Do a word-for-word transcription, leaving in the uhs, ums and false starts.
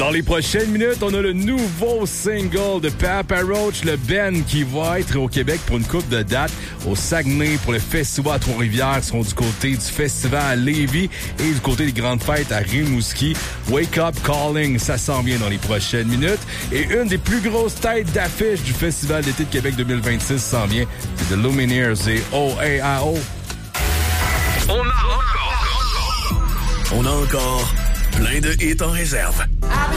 Dans les prochaines minutes, on a le nouveau single de Papa Roach, le Ben, qui va être au Québec pour une couple de dates. Au Saguenay pour le festival à Trois-Rivières, ils seront du côté du festival à Lévis et du côté des grandes fêtes à Rimouski. Wake Up Calling, ça s'en vient dans les prochaines minutes. Et une des plus grosses têtes d'affiche du Festival d'été de Québec deux mille vingt-six s'en vient. C'est The Lumineers et O A A O. On a encore, on a encore plein de hits en réserve.